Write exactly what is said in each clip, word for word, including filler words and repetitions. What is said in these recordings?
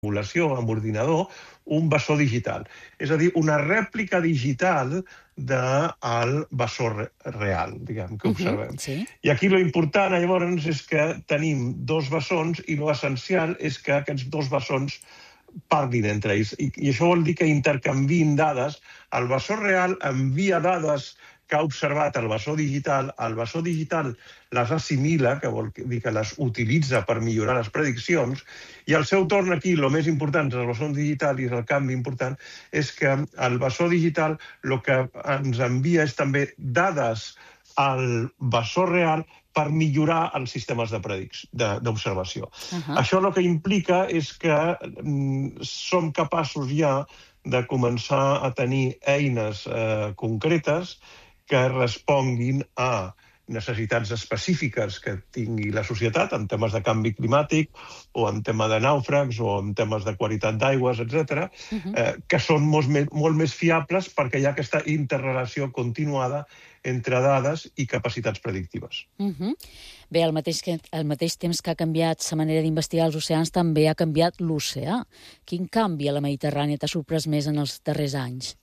simulació amb ordinador un bessó digital. És a dir, una rèplica digital del bessó real, diguem, que observem. Uh-huh, sí. I aquí lo important, llavors, és que tenim dos bessons i lo essencial és que aquests dos bessons parlin entre ells. I, i això vol dir que intercanvien dades. El bessó real envia dades que ha observat el bessó digital, el bessó digital les assimila, que vol dir que les utilitza per millorar les prediccions, i al seu torn aquí, el més important del bessó digital, i és el canvi important, és que el bessó digital el que ens envia és també dades al bessó real per millorar els sistemes d'observació. Uh-huh. Això el que implica és que mm, som capaços ja de començar a tenir eines eh, concretes que responguin a necessitats específiques que tingui la societat en temes de canvi climàtic o en tema de nàufrags o en temes de qualitat d'aigües, etcètera, uh-huh. eh, que són molt més, molt més fiables perquè hi ha aquesta interrelació continuada entre dades i capacitats predictives. Uh-huh. Bé, al mateix, que, al mateix temps que ha canviat la manera d'investigar els oceans, també ha canviat l'oceà. Quin canvi a la Mediterrània t'ha sorprès més en els darrers anys?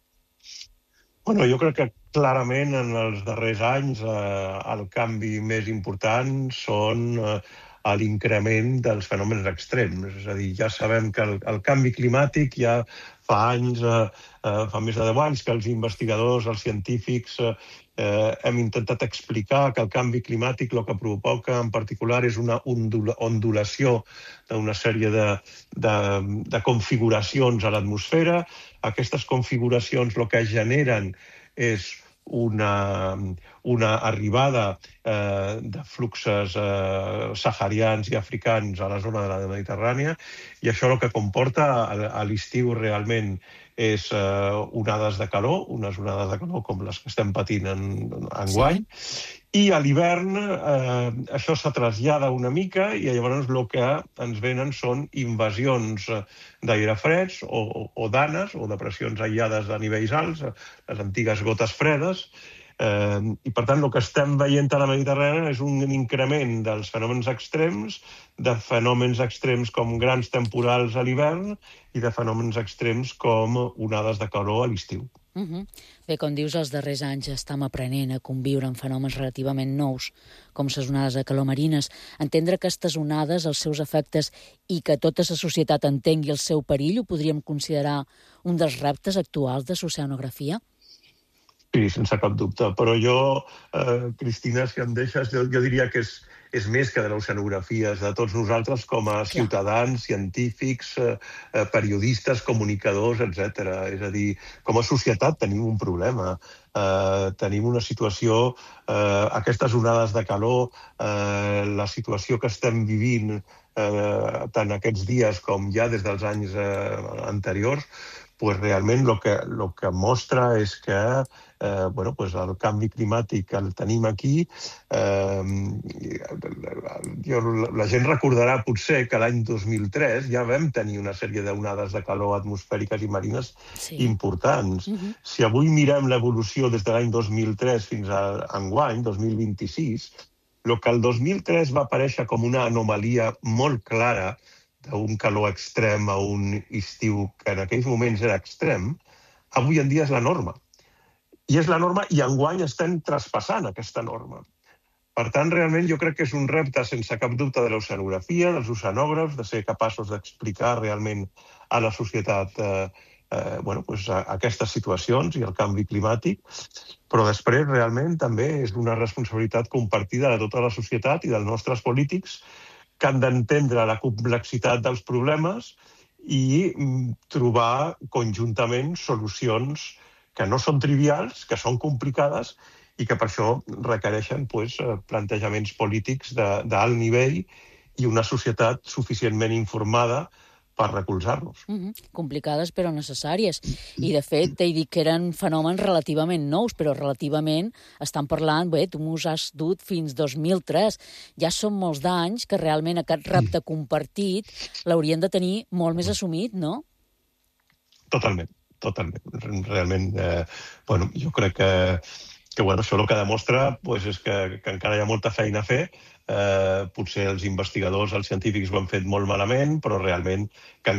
Bueno, jo crec que clarament en els darrers anys eh, el canvi més important són eh, l'increment dels fenòmens extrems. És a dir, ja sabem que el, el canvi climàtic ja fa anys, eh, eh, fa més de deu anys, que els investigadors, els científics, eh, eh, hem intentat explicar que el canvi climàtic el que provoca en particular és una ondula, ondulació d'una sèrie de, de, de configuracions a l'atmosfera. Aquestes configuracions el que generen és una, una arribada eh, de fluxes eh, saharians i africans a la zona de la Mediterrània, i això el que comporta a, a l'estiu realment és eh, onades de calor, unes onades de calor com les que estem patint en, enguany, sí. I a l'hivern eh, això se trasllada una mica i llavors el que ens venen són invasions d'aire freds o, o danes o depressions aïllades a nivells alts, les antigues gotes fredes. Eh, I per tant el que estem veient a la Mediterrània és un increment dels fenòmens extrems, de fenòmens extrems com grans temporals a l'hivern i de fenòmens extrems com onades de calor a l'estiu. Uh-huh. Bé, com dius, els darrers anys estem aprenent a conviure amb fenòmens relativament nous, com les onades de calor marines. Entendre aquestes onades, els seus efectes i que tota la societat entengui el seu perill, ho podríem considerar un dels reptes actuals de l'oceanografia? Sí, sense cap dubte. Però jo, eh, Cristina, si em deixes, jo, jo diria que és, és més que de l'oceanografia, és de tots nosaltres com a ciutadans, científics, eh, periodistes, comunicadors, etcètera. És a dir, com a societat tenim un problema. Eh, tenim una situació, eh, aquestes onades de calor, eh, la situació que estem vivint eh, tant aquests dies com ja des dels anys eh, anteriors, pues realment el que, lo que mostra és que eh, bueno, pues el canvi climàtic el tenim aquí. Eh, jo, la gent recordarà potser que l'any dos mil tres ja vam tenir una sèrie d'onades de calor atmosfèriques i marines sí. importants. Uh-huh. Si avui mirem l'evolució des de l'any dos mil tres fins a enguany, dos mil vint-i-sis, el que el dos mil tres va aparèixer com una anomalia molt clara d'un calor extrem a un estiu que en aquells moments era extrem, avui en dia és la norma. I és la norma i enguany estem traspassant aquesta norma. Per tant, realment jo crec que és un repte sense cap dubte de l'oceanografia, dels oceanògrafs, de ser capaços d'explicar realment a la societat eh, eh, bueno, pues, a, a aquestes situacions i el canvi climàtic, però després realment també és una responsabilitat compartida de tota la societat i dels nostres polítics que han d'entendre la complexitat dels problemes i trobar conjuntament solucions que no són trivials, que són complicades i que per això requereixen pues, plantejaments polítics d'alt nivell i una societat suficientment informada per recolzar-los. Uh-huh. Complicades però necessàries. I de fet t'he dit que eren fenòmens relativament nous, però relativament estan parlant, bé, tu m'ho has dut fins dos mil tres. Ja són molts d'anys que realment aquest repte compartit l'haurien de tenir molt més assumit, no? Totalment, totalment. Realment, eh, bueno, jo crec que que bueno, això el que demostra pues, és que, que encara hi ha molta feina a fer. Eh, potser els investigadors, els científics ho han fet molt malament, però realment que